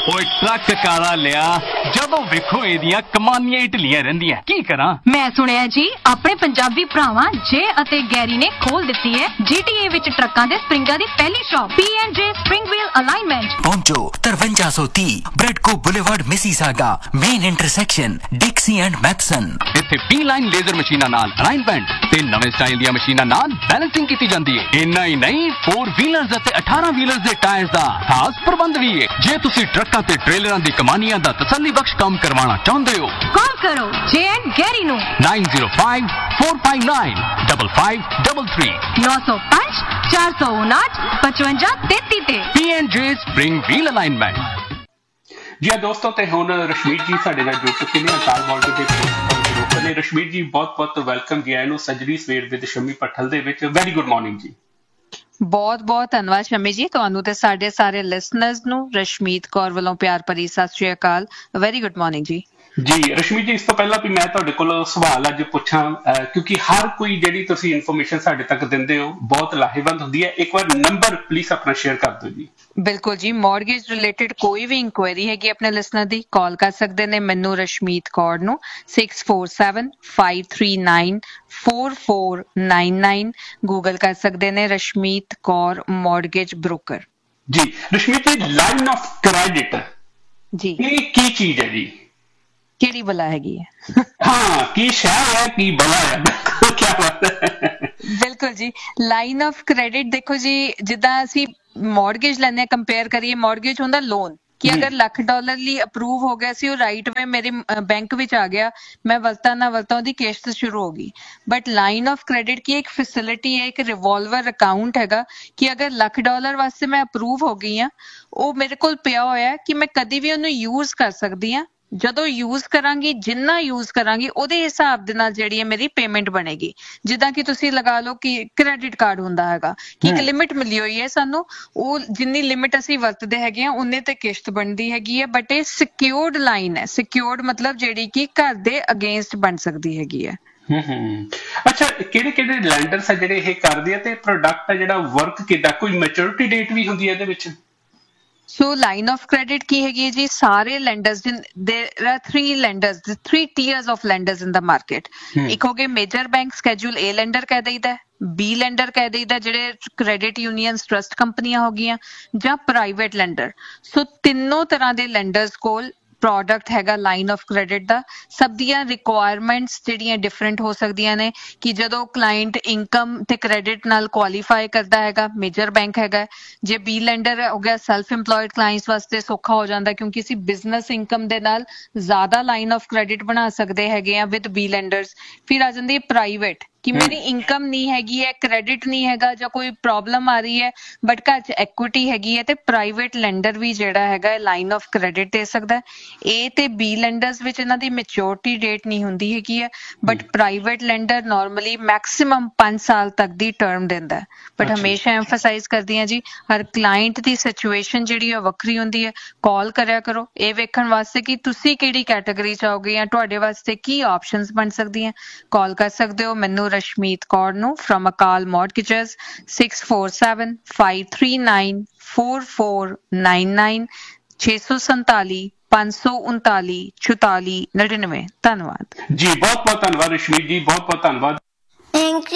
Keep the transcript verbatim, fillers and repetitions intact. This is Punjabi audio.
ਓਏ ਟਰੱਕ ਕਾਲਾ ਲਿਆ ਜਦੋਂ ਵੇਖੋ ਇਹਦੀਆਂ ਕਮਾਨੀਆਂ ਹੀ ਢਿੱਲੀਆਂ ਰਹਿੰਦੀਆਂ ਕੀ ਕਰਾਂ। ਮੈਂ ਸੁਣਿਆ ਜੀ ਆਪਣੇ ਪੰਜਾਬੀ ਭਰਾਵਾਂ ਜੇ ਅਤੇ ਗੈਰੀ ਨੇ ਖੋਲ ਦਿੱਤੀ ਹੈ ਜੀਟੀਏ ਵਿੱਚ ਟਰੱਕਾਂ ਦੇ ਸਪਰਿੰਗਾਂ ਦੀ ਪਹਿਲੀ ਸ਼ਾਪ ਪੀ ਐਂਡ ਜੇ ਸਪਰਿੰਗ ਵੀਲ ਅਲਾਈਨਮੈਂਟ। पहुंचो तिरवंजा सौ तीस ब्रेडको boulevard Mississauga main intersection डिक्सी and Mathison. ਇੱਥੇ ਪੀ ਲਾਈਨ ਲੇਜ਼ਰ ਮਸ਼ੀਨਾਂ ਨਾਲ ਅਲਾਈਨਮੈਂਟ ਤੇ ਨਵੇਂ ਸਟਾਈਲ ਦੀਆਂ ਮਸ਼ੀਨਾਂ ਨਾਲ ਬੈਲੈਂਸਿੰਗ ਕੀਤੀ ਜਾਂਦੀ ਹੈ। ਇੰਨਾ ਹੀ ਨਹੀਂ ਚਾਰ ਵੀਲਰਸ ਅਤੇ ਅਠਾਰਾਂ ਵੀਲਰਸ ਦੇ ਟਾਇਰਸ ਦਾ ਖਾਸ ਪ੍ਰਬੰਧ ਵੀ ਹੈ। ਜੇ ਤੁਸੀਂ ਟਰੱਕਾਂ ਤੇ ਟ੍ਰੇਲਰਾਂ ਦੀ ਕਮਾਨੀਆਂ ਦਾ ਤਸੱਲੀ ਬਖਸ਼ ਕੰਮ ਕਰਵਾਉਣਾ ਚਾਹੁੰਦੇ ਹੋ ਕਾਲ ਕਰੋ ਜੇ ਐਂਡ ਗੈਰੀ ਨੂੰ ਨੌ ਜ਼ੀਰੋ ਪੰਜ ਚਾਰ ਪੰਜ ਨੌ ਪੰਜ ਪੰਜ ਤਿੰਨ ਤਿੰਨ ਨੌ ਸੌ ਪੰਜ ਚਾਰ ਸੌ ਉਨਾਹਠ ਪਚਵੰਜਾ ਤੇਤੀ ਤੇ ਪੀ ਐਂਡ ਜੇ ਸਪਰਿੰਗ ਵੀਲ ਅਲਾਈਨਮੈਂਟ। ਜੀ ਆ ਦੋਸਤੋ ਤੇ ਹੁਣ ਰਸ਼ਮੀਤ ਜੀ ਸਾਡੇ ਨਾਲ ਜੁੜ ਚੁੱਕੇ ਨੇ ਅਕਾਲ ਮੋਰਚੇ ਦੇ ਪ੍ਰੋਗਰਾਮ ਨੇ। ਰਸ਼ਮੀਤ ਜੀ ਬਹੁਤ ਬਹੁਤ ਵੈਲਕਮ ਜੀ ਆਇਆਂ ਨੂੰ ਸੱਜਰੀ ਸਵੇਰ ਵਿਦ ਸ਼ਮੀ ਪੱਠਲ ਦੇ ਵਿੱਚ। ਵੈਰੀ ਗੁੱਡ ਮਾਰਨਿੰਗ ਜੀ। ਬਹੁਤ ਬਹੁਤ ਧੰਨਵਾਦ ਸ਼ਮੀ ਜੀ ਤੁਹਾਨੂੰ ਤੇ ਸਾਡੇ ਸਾਰੇ ਲਿਸਨਰਸ ਨੂੰ ਰਸ਼ਮੀਤ ਕੌਰ ਵੱਲੋਂ ਪਿਆਰ ਭਰੀ ਸਤਿ ਸ਼੍ਰੀ ਅਕਾਲ। ਵੈਰੀ ਗੁੱਡ ਮਾਰਨਿੰਗ ਜੀ। ਜੀ ਰਸ਼ਮੀਤ ਜੀ ਇਸ ਤੋਂ ਪਹਿਲਾਂ ਵੀ ਮੈਂ ਤੁਹਾਡੇ ਕੋਲ ਸਵਾਲ ਅੱਜ ਪੁੱਛਾਂ ਕਿਉਂਕਿ ਹਰ ਕੋਈ ਜਿਹੜੀ ਤੁਸੀਂ ਇਨਫੋਰਮੇਸ਼ਨ ਸਾਡੇ ਤੱਕ ਦਿੰਦੇ ਹੋ ਬਹੁਤ ਲਾਹੇਵੰਦ ਹੁੰਦੀ ਹੈ। ਇੱਕ ਵਾਰ ਨੰਬਰ ਪਲੀਜ਼ ਆਪਣਾ ਸ਼ੇਅਰ ਕਰ ਦਿਓ ਜੀ। ਬਿਲਕੁਲ ਜੀ ਮੌਰਗੇਜ ਰਿਲੇਟਡ ਕੋਈ ਵੀ ਇਨਕੁਆਇਰੀ ਹੈਗੀ ਆਪਣੇ ਲਿਸਨਰ ਦੀ ਕਾਲ ਕਰ ਸਕਦੇ ਨੇ ਮੈਨੂੰ ਰਸ਼ਮੀਤ ਕੌਰ ਨੂੰ six four seven five three nine four four nine nine. Google ਕਰ ਸਕਦੇ ਨੇ ਰਸ਼ਮੀਤ ਕੌਰ ਮੌਰਗੇਜ ਬ੍ਰੋਕਰ। ਜੀ ਰਸ਼ਮੀਤ ਜੀ ਲਾਈਨ ਆਫ ਕ੍ਰੈਡਿਟ ਜੀ ਇਹ ਕੀ ਚੀਜ਼ ਹੈ ਜੀ? ਕਿਹੜੀ ਬਲਾ ਹੈਗੀ ਹੈ? ਹਾਂ ਕੀ ਸ਼ਹਿਰ ਹੈ ਕੀ ਬਲਾ ਹੈ ਕੀ ਬਾਤ ਹੈ। ਬਿਲਕੁਲ ਜੀ ਲਾਈਨ ਆਫ ਕ੍ਰੈਡਿਟ ਦੇਖੋ ਜੀ ਜਿੱਦਾਂ ਅਸੀਂ ਮੌਰਗੇਜ ਲੈਣੇ ਕੰਪੇਅਰ ਕਰੀਏ ਮੌਰਗੇਜ ਹੁੰਦਾ ਲੋਨ ਕਿ ਅਗਰ ਲੱਖ ਡਾਲਰ ਲਈ ਅਪਰੂਵ ਹੋ ਗਿਆ ਸੀ ਉਹ ਰਾਈਟ ਵੇ ਮੇਰੇ ਬੈਂਕ ਵਿੱਚ ਆ ਗਿਆ ਮੈਂ ਵਰਤਾ ਨਾ ਵਰਤਾ ਉਹਦੀ ਕਿਸ਼ਤ ਸ਼ੁਰੂ ਹੋ ਗਈ। ਬਟ ਲਾਈਨ ਆਫ ਕ੍ਰੈਡਿਟ ਕੀ ਇੱਕ ਫੈਸਿਲਿਟੀ ਹੈ ਇੱਕ ਰਿਵੋਲਵਰ ਅਕਾਊਂਟ ਹੈਗਾ ਕਿ ਅਗਰ ਲੱਖ ਡਾਲਰ ਵਾਸਤੇ ਮੈਂ ਅਪਰੂਵ ਹੋ ਗਈ ਹਾਂ ਉਹ ਮੇਰੇ ਕੋਲ ਪਿਆ ਹੋਇਆ ਕਿ ਮੈਂ ਕਦੀ ਵੀ ਉਹਨੂੰ ਯੂਜ਼ ਕਰ ਸਕਦੀ ਹਾਂ। ਜਦੋਂ ਯੂਜ਼ ਕਰਾਂਗੀ ਜਿੰਨਾ ਯੂਜ਼ ਕਰਾਂਗੀ ਉਹਦੇ ਹਿਸਾਬ ਦੇ ਨਾਲ ਜਿਹੜੀ ਹੈ ਮੇਰੀ ਪੇਮੈਂਟ ਬਣੇਗੀ। ਜਿੱਦਾਂ ਕਿ ਤੁਸੀਂ ਲਗਾ ਲਓ ਕਿ ਕ੍ਰੈਡਿਟ ਕਾਰਡ ਹੁੰਦਾ ਹੈਗਾ ਕਿ ਇੱਕ ਲਿਮਿਟ ਮਿਲੀ ਹੋਈ ਹੈ ਸਾਨੂੰ ਉਹ ਜਿੰਨੀ ਲਿਮਿਟ ਅਸੀਂ ਵਰਤਦੇ ਹੈਗੇ ਆ ਉਨੇ ਤੇ ਕਿਸ਼ਤ ਬਣਦੀ ਹੈਗੀ ਹੈ। ਬਟ ਇਹ ਸਿਕਿਉਰਡ ਲਾਈਨ ਹੈ। ਸਿਕਿਉਰਡ ਮਤਲਬ ਜਿਹੜੀ ਕਿ ਘਰ ਦੇ ਅਗੇਂਸਟ ਬਣ ਸਕਦੀ ਹੈਗੀ ਹੈ। ਹੂੰ ਹੂੰ ਅੱਛਾ ਕਿਹੜੇ ਕਿਹੜੇ ਲੈਂਡਰਸ ਆ ਜਿਹੜੇ ਇਹ ਕਰਦੇ ਆ ਤੇ ਪ੍ਰੋਡਕਟ ਆ ਜਿਹੜਾ ਵਰਕ ਕਿੱਦਾਂ ਕੋਈ ਮੈਚੁਰਿਟੀ ਡੇਟ ਵੀ ਹੁੰਦੀ ਹੈ ਇਹਦੇ ਵਿੱਚ? ਸੋ ਲਾਈਨ ਆਫ ਕ੍ਰੈਡਿਟ ਕੀ ਹੈਗੀ ਹੈ ਜੀ ਸਾਰੇ lenders ਦੇयर R three lenders three tears of lenders in the market. ਇੱਕ ਹੋ ਗਏ ਮੇਜਰ ਬੈਂਕ ਸਕੇਜੂਲ ਏ ਲੈਂਡਰ ਕਹਿ ਦਈਦਾ ਬੀ ਲੈਂਡਰ ਕਹਿ ਦਈਦਾ ਜਿਹੜੇ ਕ੍ਰੈਡਿਟ ਯੂਨੀਅਨਸ ਟਰਸਟ ਕੰਪਨੀਆਂ ਹੋ ਗਈਆਂ ਜਾਂ ਪ੍ਰਾਈਵੇਟ ਲੈਂਡਰ। ਸੋ ਤਿੰਨੋਂ ਤਰ੍ਹਾਂ ਦੇ ਲੈਂਡਰਸ ਕੋਲ ਪ੍ਰੋਡਕਟ ਹੈਗਾ ਲਾਈਨ ਆਫ ਕ੍ਰੈਡਿਟ ਦਾ। ਸਭ ਦੀਆਂ ਰਿਕੁਆਇਰਮੈਂਟਸ ਜਿਹੜੀਆਂ ਡਿਫਰੈਂਟ ਹੋ ਸਕਦੀਆਂ ਨੇ ਕਿ ਜਦੋਂ ਕਲਾਇੰਟ ਇਨਕਮ ਤੇ ਕ੍ਰੈਡਿਟ ਨਾਲ ਕੁਆਲੀਫਾਈ ਕਰਦਾ ਹੈਗਾ ਮੇਜਰ ਬੈਂਕ ਹੈਗਾ। ਜੇ ਬੀ ਲੈਂਡਰ ਹੋ ਗਿਆ ਸੈਲਫ ਇੰਪਲੋਇਡ ਕਲਾਇੰਟਸ ਵਾਸਤੇ ਸੌਖਾ ਹੋ ਜਾਂਦਾ ਕਿਉਂਕਿ ਅਸੀਂ ਬਿਜ਼ਨਸ ਇਨਕਮ ਦੇ ਨਾਲ ਜ਼ਿਆਦਾ ਲਾਈਨ ਆਫ ਕ੍ਰੈਡਿਟ ਬਣਾ ਸਕਦੇ ਹੈਗੇ ਆ ਵਿਦ ਬੀ ਲੈਂਡਰਸ। ਫਿਰ ਆ ਜਾਂਦੀ ਹੈ ਪ੍ਰਾਈਵੇਟ ਕਿ ਮੇਰੀ ਇਨਕਮ ਨਹੀਂ ਹੈਗੀ ਹੈ ਕ੍ਰੈਡਿਟ ਨਹੀਂ ਹੈਗਾ ਜਾਂ ਕੋਈ ਪ੍ਰੋਬਲਮ ਆ ਰਹੀ ਹੈ ਬਟ ਘਰ 'ਚ ਐਕੁਇਟੀ ਹੈਗੀ ਹੈ ਤੇ ਪ੍ਰਾਈਵੇਟ ਲੈਂਡਰ ਵੀ ਜਿਹੜਾ ਹੈਗਾ ਲਾਈਨ ਆਫ ਕ੍ਰੈਡਿਟ ਦੇ ਸਕਦਾ। ਏ ਤੇ ਬੀ ਲੈਂਡਰਸ ਵਿੱਚ ਇਹਨਾਂ ਦੀ ਮੈਚੁਰਿਟੀ ਡੇਟ ਨਹੀਂ ਹੁੰਦੀ ਹੈਗੀ ਹੈ but private lander normally maximum ਪੰਜ ਸਾਲ ਤੱਕ ਦੀ ਟਰਮ ਦਿੰਦਾ ਹੈ। ਬਟ ਹਮੇਸ਼ਾ ਐਮਫਸਾਈਜ਼ ਕਰਦੀ ਹਾਂ ਜੀ ਹਰ ਕਲਾਇੰਟ ਦੀ ਸਿਚੁਏਸ਼ਨ ਜਿਹੜੀ ਹੈ ਵੱਖਰੀ ਹੁੰਦੀ ਹੈ। ਕਾਲ ਕਰਿਆ ਕਰੋ ਇਹ ਵੇਖਣ ਵਾਸਤੇ ਕਿ ਤੁਸੀਂ ਕਿਹੜੀ ਕੈਟਾਗਰੀ 'ਚ ਆਓਗੇ ਜਾਂ ਤੁਹਾਡੇ ਵਾਸਤੇ ਕੀ ਆਪਸ਼ਨਸ ਬਣ ਸਕਦੀਆਂ। ਕਾਲ ਕਰ ਸਕਦੇ ਹੋ ਮੈਨੂੰ ਰਸ਼ਮੀਤ ਕੌਰ ਨੂੰ ਫਰਮ ਅਕਾਲ ਮੌਰਗੇਜਸ six four seven five three nine four four nine nine ਛੇ ਸੌ ਸੰਤਾਲੀ ਪੰਜ ਸੌ ਉਨਤਾਲੀ ਚੁਤਾਲੀ ਨੜਿਨਵੇਂ। ਧੰਨਵਾਦ ਜੀ ਬਹੁਤ ਬਹੁਤ ਧੰਨਵਾਦ ਰਸ਼ਮੀਤ ਜੀ ਬਹੁਤ ਬਹੁਤ ਧੰਨਵਾਦ।